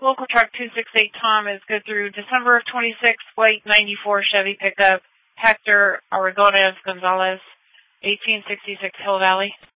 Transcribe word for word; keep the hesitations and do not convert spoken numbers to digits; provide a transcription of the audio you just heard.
Local truck two six eight Tom is good through December of twenty-six, white ninety-four Chevy pickup, Hector Aragones Gonzalez, eighteen sixty-six Hill Valley.